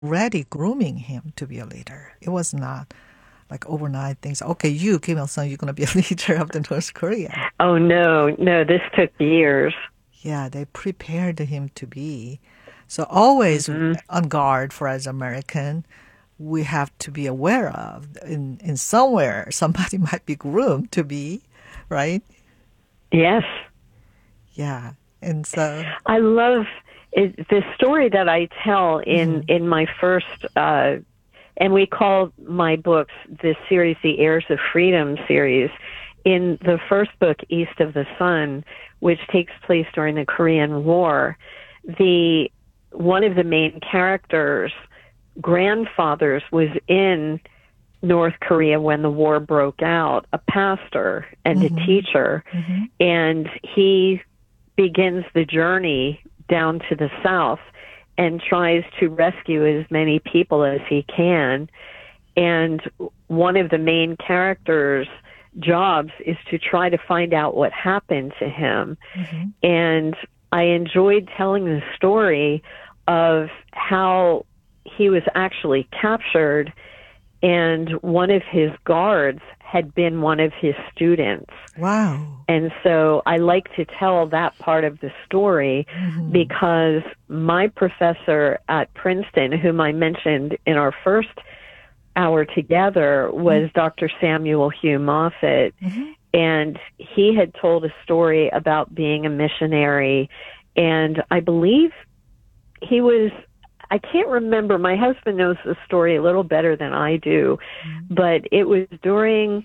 already grooming him to be a leader. It was not like overnight things. Okay, you, Kim Il Sung, you're going to be a leader of the North Korea. Oh, no, no, this took years. Yeah, they prepared him to be. So always Hmm. on guard for as American, we have to be aware of in somewhere somebody might be groomed to be, right? Yes. Yeah. And so, I love the story that I tell mhm, in my first, and we call my books this series the Heirs of Freedom series. In the first book, East of the Sun, which takes place during the Korean War, the one of the main characters' grandfathers was in North Korea when the war broke out, a pastor and a mhm, teacher, mhm, and he begins the journey down to the south and tries to rescue as many people as he can. And one of the main characters' jobs is to try to find out what happened to him. mhm, And I enjoyed telling the story of how he was actually captured, and one of his guards had been one of his students. wow. And so I like to tell that part of the story Mhm, because my professor at Princeton, whom I mentioned in our first hour together, mhm, was Dr. Samuel Hugh Moffett. mhm, And he had told a story about being a missionary. And I believe he was, I can't remember, my husband knows the story a little better than I do, mhm, but it was during,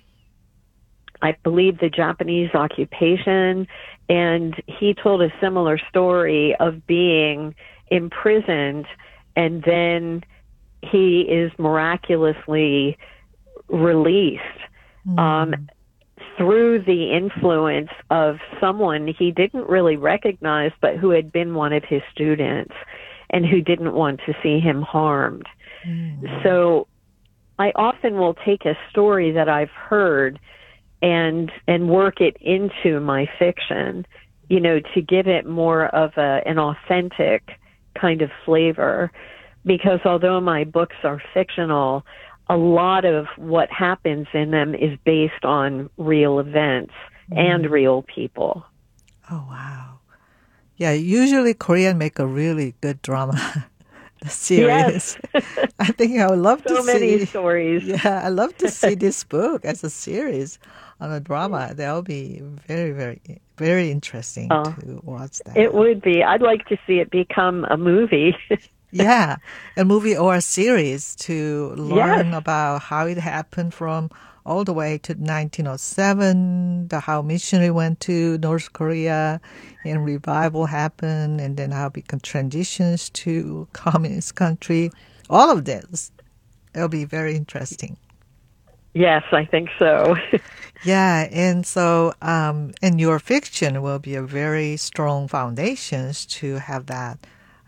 I believe, the Japanese occupation, and he told a similar story of being imprisoned, and then he is miraculously released um, mhm, through the influence of someone he didn't really recognize, but who had been one of his students and who didn't want to see him harmed. mhm, So I often will take a story that I've heard and work it into my fiction, you know, to give it more of an authentic kind of flavor. Because although my books are fictional, a lot of what happens in them is based on real events and mhm. real people. Oh, wow. Yeah, usually Korean make a really good drama Yes. series. I think I would love to So many see, stories. yeah, I love to see this book as a series on a drama. That will be very, very, very interesting uh, to watch it that. would be. I'd like to see it become a movie. Yeah, a movie or a series to Yes. learn about how it happened from all the way to 1907, the how missionary went to North Korea and revival happened, and then how it became transitions to communist country. All of this, it'll be very interesting. Yes, I think so. Yeah, and so and your fiction will be a very strong foundations to have that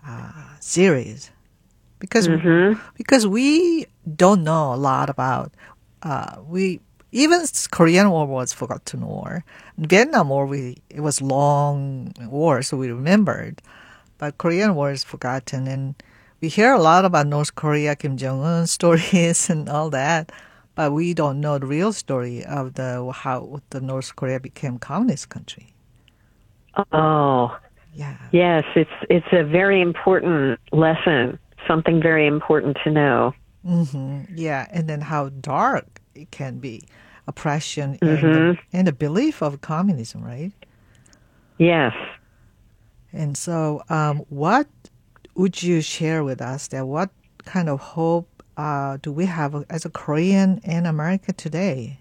series because Mhm. we don't know a lot about we even Korean War was forgotten war. Vietnam War we it was long war, so we remembered, but Korean War is forgotten, and we hear a lot about North Korea, Kim Jong Un stories and all that, but we don't know the real story of the how the North Korea became communist country. Oh, Yeah. yes, it's a very important lesson, something very important to know. Yeah, and then how dark it can be, oppression Mhm. and the belief of communism, right? Yes. And so, what would you share with us that what kind of hope do we have as a Korean in America today?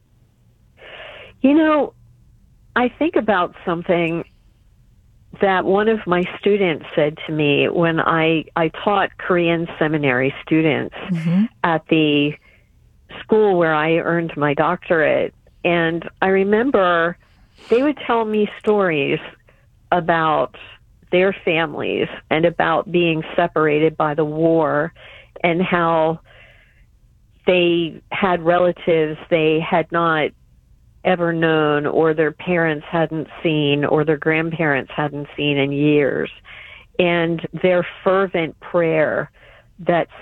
You know, I think about something that one of my students said to me when I taught Korean seminary students Mm-hmm. at the school where I earned my doctorate. And I remember they would tell me stories about their families and about being separated by the war and how they had relatives they had not ever known or their parents hadn't seen or their grandparents hadn't seen in years. And their fervent prayer that